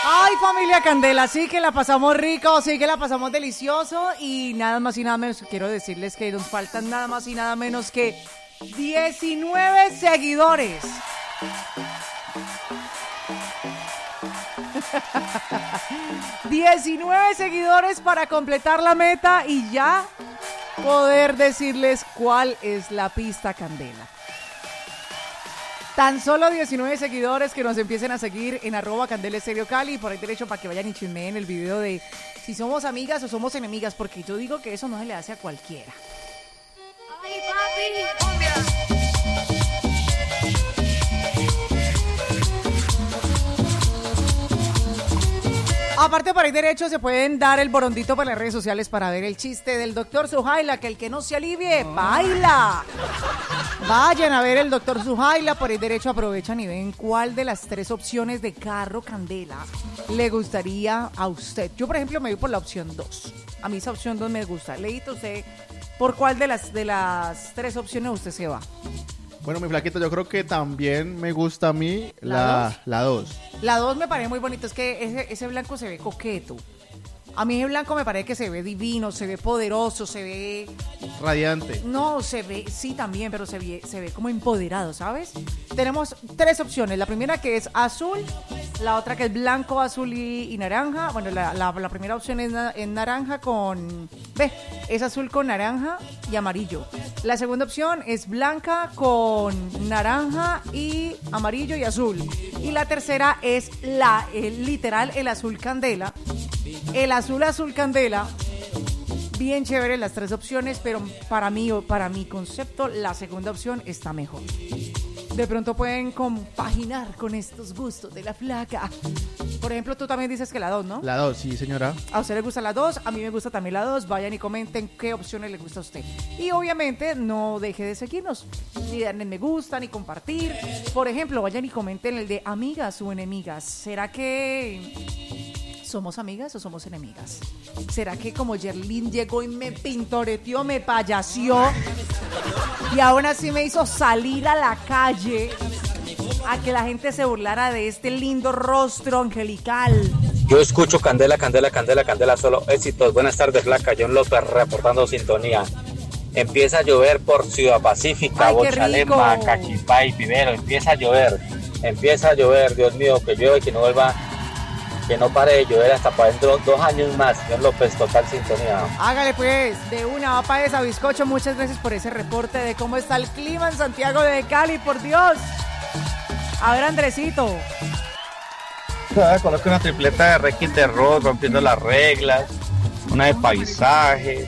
Ay, familia Candela, sí que la pasamos rico, sí que la pasamos delicioso y nada más y nada menos, quiero decirles que nos faltan nada más y nada menos que 19 seguidores. ...19 seguidores para completar la meta y ya poder decirles cuál es la pista Candela. Tan solo 19 seguidores que nos empiecen a seguir en @CandelaEstereoCali, por ahí derecho para que vayan y chismeen el video de si somos amigas o somos enemigas, porque yo digo que eso no se le hace a cualquiera. ¡Ay, papi! ¡Cumbia! Aparte, por ahí derecho se pueden dar el borondito por las redes sociales para ver el chiste del doctor Sujaila, que el que no se alivie, baila. Vayan a ver el doctor Sujaila, por ahí derecho aprovechan y ven cuál de las 3 opciones de carro Candela le gustaría a usted. Yo, por ejemplo, me voy por la opción 2. A mí esa opción 2 me gusta. Leito, ¿usted por cuál de las 3 opciones usted se va? Bueno, mi flaquito, yo creo que también me gusta a mí la 2. La 2 me parece muy bonito, es que ese blanco se ve coqueto. A mí ese blanco me parece que se ve divino, se ve poderoso, se ve... Radiante. No, se ve, sí también, pero se ve como empoderado, ¿sabes? Tenemos 3 opciones, la primera que es azul, la otra que es blanco, azul y naranja. Bueno, la primera opción es naranja con... es azul con naranja y amarillo. La segunda opción es blanca con naranja y amarillo y azul. Y la tercera es literal el azul Candela. El azul Candela, bien chévere las 3 opciones, pero para mí o para mi concepto, la segunda opción está mejor. De pronto pueden compaginar con estos gustos de la flaca. Por ejemplo, tú también dices que la 2, ¿no? La 2, sí, señora. A usted le gusta la 2, a mí me gusta también la 2. Vayan y comenten qué opciones le gusta a usted. Y obviamente no deje de seguirnos, ni darle me gusta, ni compartir. Por ejemplo, vayan y comenten el de amigas o enemigas. ¿Será que... ¿somos amigas o somos enemigas? ¿Será que como Yerlin llegó y me pintoreteó, me payaseó y aún así me hizo salir a la calle a que la gente se burlara de este lindo rostro angelical? Yo escucho Candela, Candela, Candela, Candela, solo éxitos. Buenas tardes, flaca. John López reportando sintonía. Empieza a llover por Ciudad Pacífica, Bochalema, Cachipay, Vivero. Empieza a llover, Dios mío, que llueve, que no vuelva, que no pare de llover hasta para dentro 2 años más. John López, total sintonía. Hágale pues, de una va para esa bizcocho. Muchas gracias por ese reporte de cómo está el clima en Santiago de Cali, por Dios. A ver, Andresito. Coloca una tripleta de Requiem de Rock, rompiendo las reglas, una de paisajes,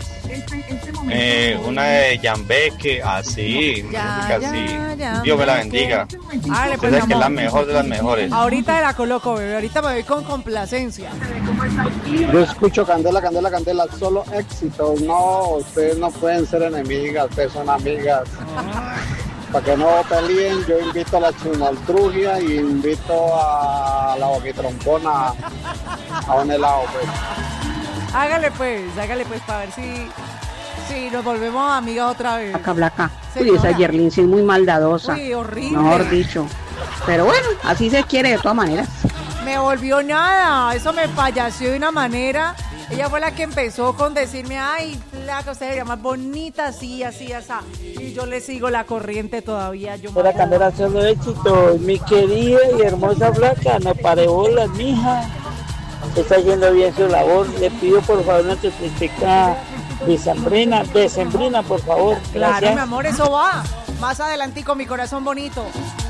una de Yambeque, así, música así. Dios me la bendiga. Dale, pues, Esa es que es la mejor de las mejores. Ahorita la coloco, bebé. Ahorita me voy con complacencia. Yo escucho Candela, Candela, Candela, solo éxitos. No, ustedes no pueden ser enemigas, ustedes son amigas. Para que no peleen, yo invito a la Chunaltrugia y invito a la Boquitrompona a un helado, pues. Hágale pues, para ver si nos volvemos amigas otra vez. Blaca, Blaca. Uy, esa Yerlin sí es muy maldadosa. Uy, horrible. Mejor dicho. Pero bueno, así se quiere de todas maneras. Me volvió nada, eso me payaseó de una manera. Ella fue la que empezó con decirme, ay, flaca, usted sería más bonita, así, así, así. Y yo le sigo la corriente todavía. Para Candela solo éxito, mi querida y hermosa flaca, no pare bolas, mija. Está haciendo bien su labor. Le pido por favor una triplica decembrina, por favor. Gracias. Claro, mi amor, eso va. Más adelantico, mi corazón bonito.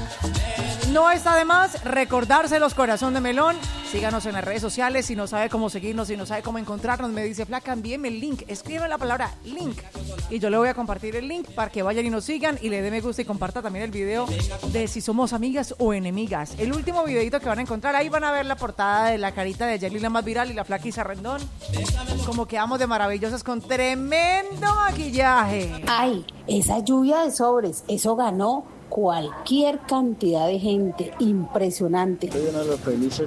No está de más recordárselos, corazón de melón. Síganos en las redes sociales. Si no sabe cómo seguirnos, si no sabe cómo encontrarnos, me dice, flaca, envíeme el link. Escribe la palabra link y yo le voy a compartir el link para que vayan y nos sigan y le dé me gusta y comparta también el video de si somos amigas o enemigas. El último videito que van a encontrar, ahí van a ver la portada de la carita de Yerlin, la más viral, y la flaca Isa Rendón. Como quedamos de maravillosas con tremendo maquillaje. Ay, esa lluvia de sobres, eso ganó cualquier cantidad de gente, impresionante. Soy uno de los felices